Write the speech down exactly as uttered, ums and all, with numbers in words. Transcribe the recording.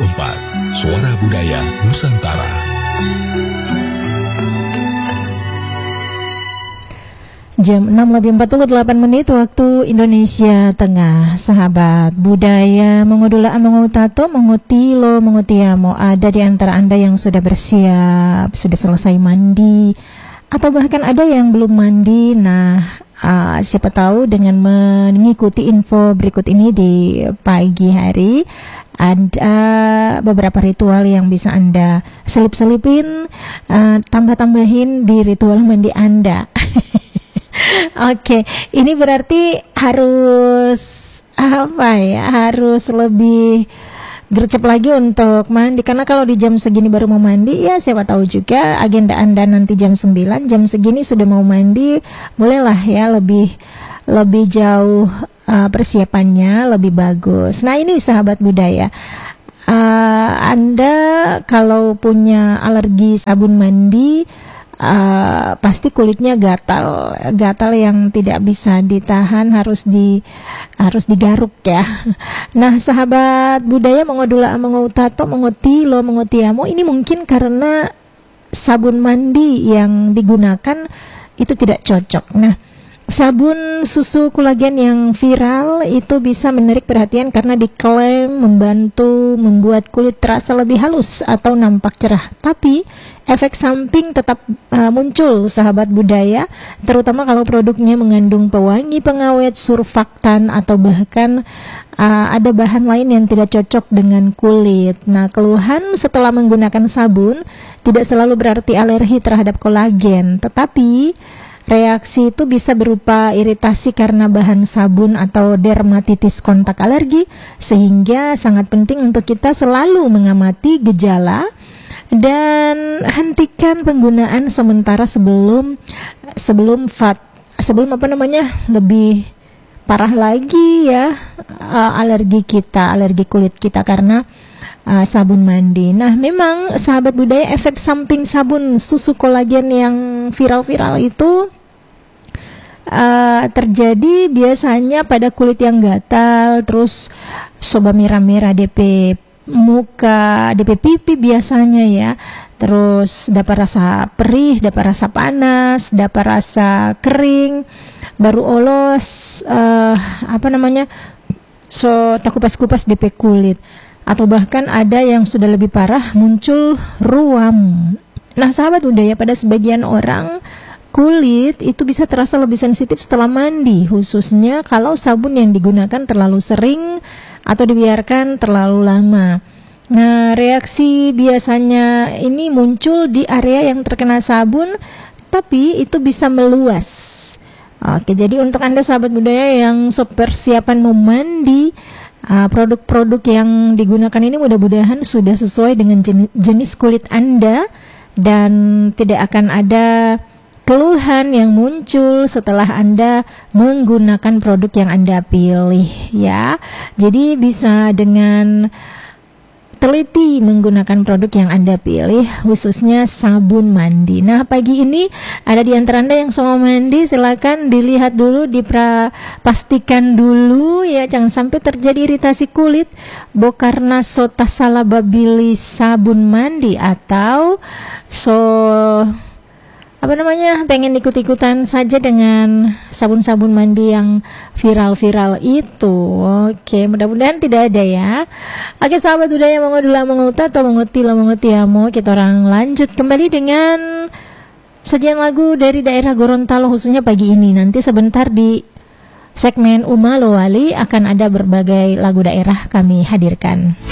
empat, Suara Budaya Nusantara. Jam enam lebih empat puluh delapan menit waktu Indonesia Tengah. Sahabat budaya mengudula mengutato mengutilo mengutiamo. Ada di antara Anda yang sudah bersiap, sudah selesai mandi, atau bahkan ada yang belum mandi. Nah, uh, siapa tahu dengan mengikuti info berikut ini di pagi hari, ada beberapa ritual yang bisa Anda selip-selipin, uh, tambah-tambahin di ritual mandi Anda. Oke, ini berarti harus apa ya? Harus lebih gercep lagi untuk mandi, karena kalau di jam segini baru mau mandi, ya siapa tahu juga agenda Anda nanti jam sembilan, jam segini sudah mau mandi, bolehlah ya lebih lebih jauh uh, persiapannya lebih bagus. Nah, ini sahabat budaya, uh, Anda kalau punya alergi sabun mandi, Uh, pasti kulitnya gatal, gatal yang tidak bisa ditahan, harus di harus digaruk ya. Nah, sahabat budaya mengodula mengutato mengutilo mengutiamo, ini mungkin karena sabun mandi yang digunakan itu tidak cocok. Nah, sabun susu kolagen yang viral itu bisa menarik perhatian karena diklaim membantu membuat kulit terasa lebih halus atau nampak cerah. Tapi efek samping tetap uh, muncul sahabat budaya, terutama kalau produknya mengandung pewangi, pengawet, surfaktan, atau bahkan uh, ada bahan lain yang tidak cocok dengan kulit. Nah, keluhan setelah menggunakan sabun tidak selalu berarti alergi terhadap kolagen, tetapi reaksi itu bisa berupa iritasi karena bahan sabun atau dermatitis kontak alergi, sehingga sangat penting untuk kita selalu mengamati gejala dan hentikan penggunaan sementara sebelum sebelum fat sebelum apa namanya lebih parah lagi ya, uh, alergi kita, alergi kulit kita karena uh, sabun mandi. Nah, memang sahabat budaya, efek samping sabun susu kolagen yang viral-viral itu Uh, terjadi biasanya pada kulit yang gatal, terus soba merah-merah D P muka, D P pipi biasanya ya, terus dapat rasa perih, dapat rasa panas, dapat rasa kering, baru olos, uh, apa namanya, so tak kupas-kupas D P kulit, atau bahkan ada yang sudah lebih parah muncul ruam. Nah, sahabat budaya, pada sebagian orang kulit itu bisa terasa lebih sensitif setelah mandi, khususnya kalau sabun yang digunakan terlalu sering atau dibiarkan terlalu lama. Nah, reaksi biasanya ini muncul di area yang terkena sabun, tapi itu bisa meluas. Oke, jadi untuk Anda sahabat budaya yang persiapan mau mandi, uh, produk-produk yang digunakan ini mudah-mudahan sudah sesuai dengan jenis, jenis kulit Anda dan tidak akan ada keluhan yang muncul setelah Anda menggunakan produk yang Anda pilih ya. Jadi bisa dengan teliti menggunakan produk yang Anda pilih, khususnya sabun mandi. Nah, pagi ini ada di antara Anda yang mau mandi, silakan dilihat dulu, dipastikan dulu ya, jangan sampai terjadi iritasi kulit bo karena so salah babili sabun mandi atau so apa namanya pengen ikut-ikutan saja dengan sabun-sabun mandi yang viral-viral itu. Oke, mudah-mudahan tidak ada ya. Oke, sahabat budaya mengodula menguta atau mengutilo mengutiamo, kita orang lanjut kembali dengan sajian lagu dari daerah Gorontalo khususnya pagi ini. Nanti sebentar di segmen Uma Lowali akan ada berbagai lagu daerah kami hadirkan.